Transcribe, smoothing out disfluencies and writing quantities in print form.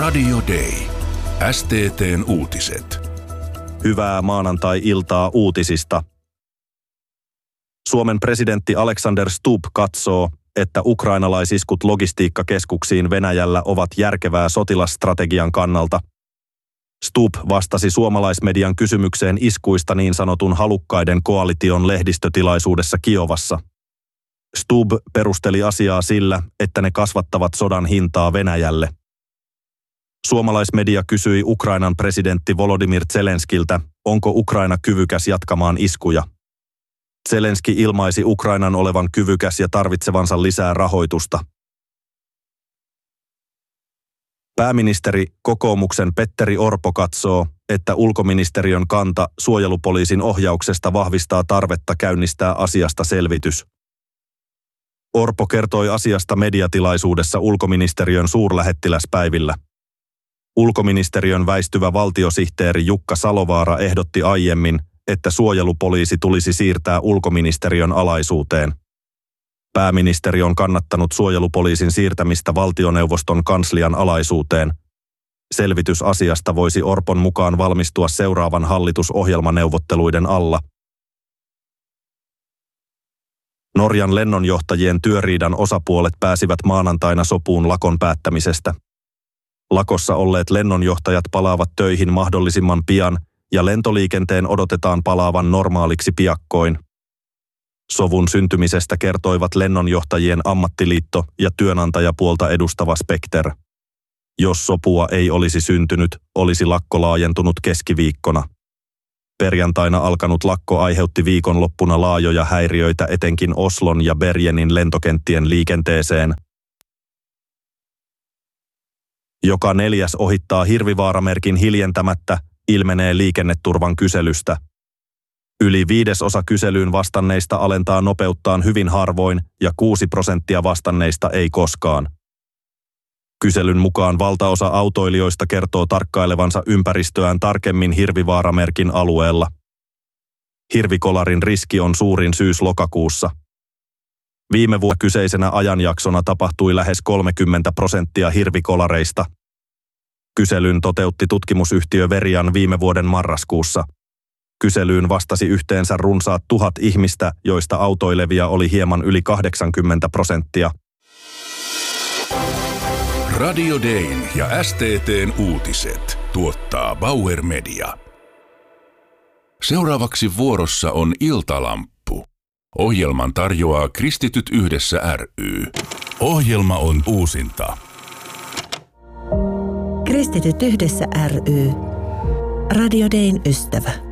Radio Day. STT:n uutiset. Hyvää maanantai-iltaa uutisista. Suomen presidentti Alexander Stubb katsoo, että ukrainalaisiskut logistiikkakeskuksiin Venäjällä ovat järkevää sotilasstrategian kannalta. Stubb vastasi suomalaismedian kysymykseen iskuista niin sanotun halukkaiden koalition lehdistötilaisuudessa Kiovassa. Stubb perusteli asiaa sillä, että ne kasvattavat sodan hintaa Venäjälle. Suomalaismedia kysyi Ukrainan presidentti Volodymyr Zelenskiltä, onko Ukraina kyvykäs jatkamaan iskuja. Zelenski ilmaisi Ukrainan olevan kyvykäs ja tarvitsevansa lisää rahoitusta. Pääministeri kokoomuksen Petteri Orpo katsoo, että ulkoministeriön kanta suojelupoliisin ohjauksesta vahvistaa tarvetta käynnistää asiasta selvitys. Orpo kertoi asiasta mediatilaisuudessa ulkoministeriön suurlähettiläspäivillä. Ulkoministeriön väistyvä valtiosihteeri Jukka Salovaara ehdotti aiemmin, että suojelupoliisi tulisi siirtää ulkoministeriön alaisuuteen. Pääministeri on kannattanut suojelupoliisin siirtämistä valtioneuvoston kanslian alaisuuteen. Selvitys asiasta voisi Orpon mukaan valmistua seuraavan hallitusohjelmaneuvotteluiden alla. Norjan lennonjohtajien työriidan osapuolet pääsivät maanantaina sopuun lakon päättämisestä. Lakossa olleet lennonjohtajat palaavat töihin mahdollisimman pian ja lentoliikenteen odotetaan palaavan normaaliksi piakkoin. Sovun syntymisestä kertoivat lennonjohtajien ammattiliitto ja työnantajapuolta edustava Spekter. Jos sopua ei olisi syntynyt, olisi lakko laajentunut keskiviikkona. Perjantaina alkanut lakko aiheutti viikonloppuna laajoja häiriöitä etenkin Oslon ja Bergenin lentokenttien liikenteeseen. Joka 4. ohittaa hirvivaaramerkin hiljentämättä, ilmenee liikenneturvan kyselystä. Yli 1/5 kyselyyn vastanneista alentaa nopeuttaan hyvin harvoin ja 6% vastanneista ei koskaan. Kyselyn mukaan valtaosa autoilijoista kertoo tarkkailevansa ympäristöään tarkemmin hirvivaaramerkin alueella. Hirvikolarin riski on suurin syys-lokakuussa. Viime vuonna kyseisenä ajanjaksona tapahtui lähes 30% hirvikolareista. Kyselyn toteutti tutkimusyhtiö Verian viime vuoden marraskuussa. Kyselyyn vastasi yhteensä runsaat 1000 ihmistä, joista autoilevia oli hieman yli 80%. Radio Dayn ja STT:n uutiset tuottaa Bauer Media. Seuraavaksi vuorossa on Iltalamppu. Ohjelman tarjoaa Kristityt Yhdessä ry. Ohjelma on uusinta. Kristityt Yhdessä ry. Radio Dayn ystävä.